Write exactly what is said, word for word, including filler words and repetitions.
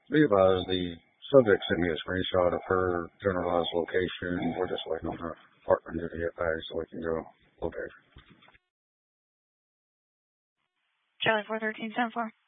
Be advised, the subject sent me a screenshot of her generalized location. We're just waiting on her partner to get back so we can go locate her. Charlie four thirteen ten four.